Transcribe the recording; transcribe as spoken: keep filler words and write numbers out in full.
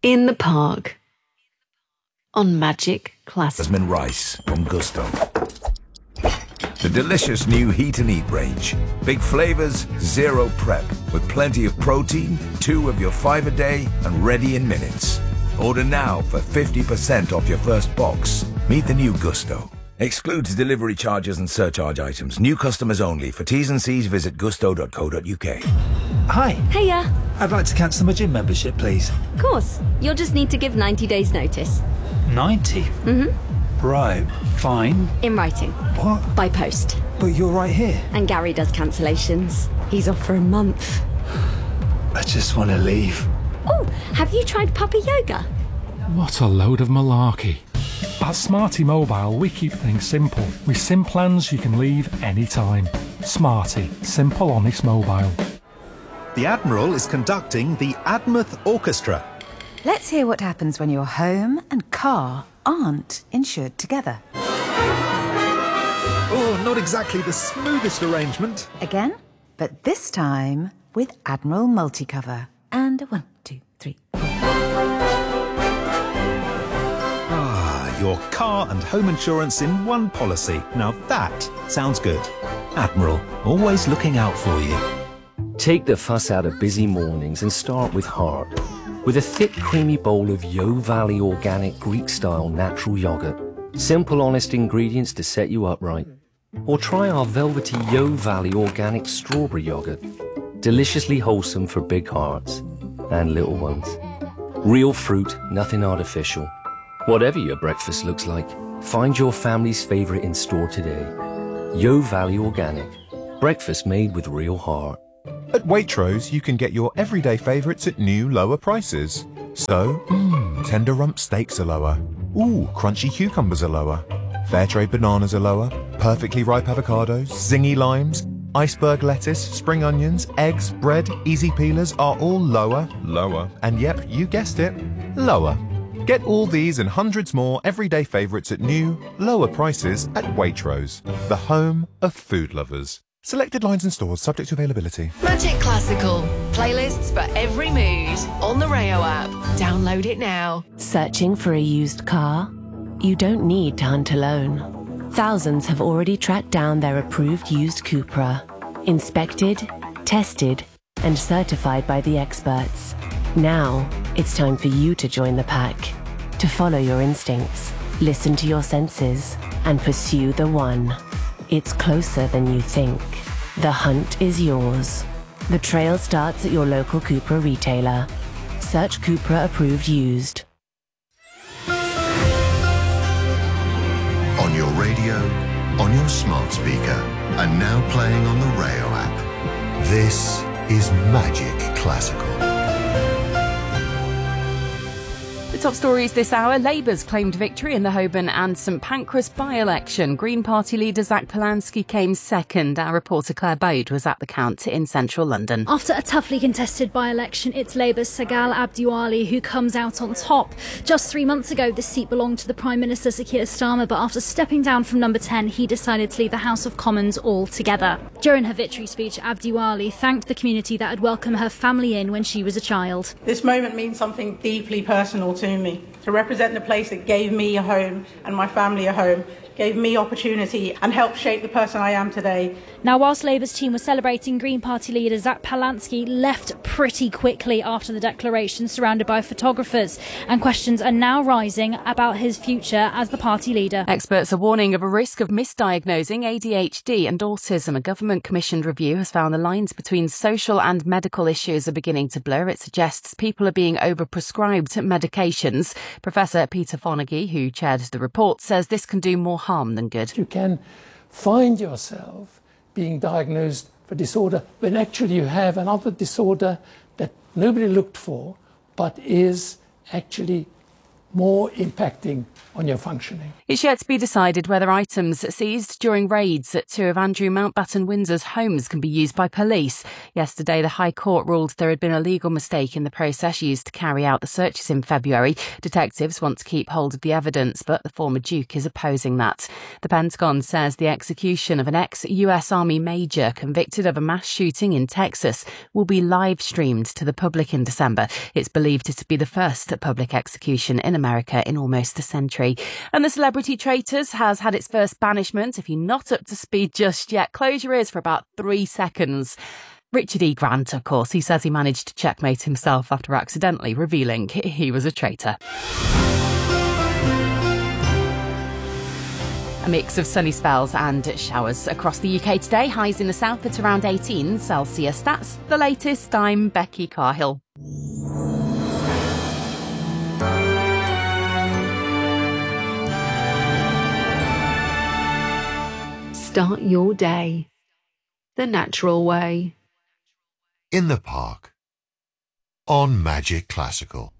In the Park on Magic Classic. Jasmine rice from Gusto. The delicious new Heat and Eat range. Big flavors, zero prep, with plenty of protein, two of your five a day, and ready in minutes. Order now for fifty percent off your first box. Meet the new Gusto. Excludes delivery charges and surcharge items. New customers only. For T's and C's, visit gusto dot co dot uk. Hi. Hiya. I'd like to cancel my gym membership, please. Of course. You'll just need to give ninety days notice. ninety? Mm-hmm. Right, fine. In writing. What? By post. But you're right here. And Gary does cancellations. He's off for a month. I just want to leave. Oh, have you tried puppy yoga? What a load of malarkey. At Smarty Mobile, we keep things simple. With SIM plans you can leave anytime. Smarty. Simple, honest mobile. The Admiral is conducting the Admouth Orchestra. Let's hear what happens when your home and car aren't insured together. Oh, not exactly the smoothest arrangement. Again, but this time with Admiral Multicover. And one, two, three, four. Ah, your car and home insurance in one policy. Now that sounds good. Admiral, always looking out for you. Take the fuss out of busy mornings and start with heart. With a thick, creamy bowl of Yo Valley organic Greek-style natural yogurt. Simple, honest ingredients to set you up right. Or try our velvety Yo Valley organic strawberry yogurt. Deliciously wholesome for big hearts and little ones. Real fruit, nothing artificial. Whatever your breakfast looks like, find your family's favorite in store today. Yo Valley Organic. Breakfast made with real heart. At Waitrose, you can get your everyday favourites at new, lower prices. So, mmm, tender rump steaks are lower. Ooh, crunchy cucumbers are lower. Fair trade bananas are lower. Perfectly ripe avocados, zingy limes, iceberg lettuce, spring onions, eggs, bread, easy peelers are all lower. Lower. And yep, you guessed it, lower. Get all these and hundreds more everyday favourites at new, lower prices at Waitrose, the home of food lovers. Selected lines and stores subject to availability. Magic Classical. Playlists for every mood. On the Rayo app. Download it now. Searching for a used car? You don't need to hunt alone. Thousands have already tracked down their approved used Cupra. Inspected, tested, and certified by the experts. Now, it's time for you to join the pack. To follow your instincts, listen to your senses, and pursue the one. It's closer than you think. The hunt is yours. The trail starts at your local Cupra retailer. Search Cupra approved used. On your radio, on your smart speaker, and now playing on the Rayo app. This is Magic Classical. The top stories this hour. Labour's claimed victory in the Holborn and St Pancras by-election. Green Party leader Zach Polansky came second. Our reporter Claire Bode was at the count in central London. After a toughly contested by-election, it's Labour's Sagal Abdiwali who comes out on top. Just three months ago, this seat belonged to the Prime Minister Sir Keir Starmer, but after stepping down from number ten, he decided to leave the House of Commons altogether. During her victory speech, Abdiwali thanked the community that had welcomed her family in when she was a child. This moment means something deeply personal to me, to represent the place that gave me a home and my family a home, gave me opportunity and helped shape the person I am today. Now, whilst Labour's team was celebrating, Green Party leader Zach Polansky left pretty quickly after the declaration, surrounded by photographers, and questions are now rising about his future as the party leader. Experts are warning of a risk of misdiagnosing A D H D and autism. A government-commissioned review has found the lines between social and medical issues are beginning to blur. It suggests people are being overprescribed medications. Professor Peter Fonagy, who chaired the report, says this can do more harm than good. You can find yourself being diagnosed for disorder when actually you have another disorder that nobody looked for but is actually more impacting on your functioning. It's yet to be decided whether items seized during raids at two of Andrew Mountbatten Windsor's homes can be used by police. Yesterday, the High Court ruled there had been a legal mistake in the process used to carry out the searches in February. Detectives want to keep hold of the evidence, but the former Duke is opposing that. The Pentagon says the execution of an ex-U S Army major convicted of a mass shooting in Texas will be live-streamed to the public in December. It's believed to be the first public execution in America in almost a century. And the Celebrity Traitors has had its first banishment. If you're not up to speed just yet, close your ears for about three seconds. Richard E. Grant, of course, he says he managed to checkmate himself after accidentally revealing he was a traitor. A mix of sunny spells and showers across the U K today. Highs in the south at around eighteen Celsius. That's the latest. I'm Becky Carhill. Start your day the natural way. In the park. On Magic Classical.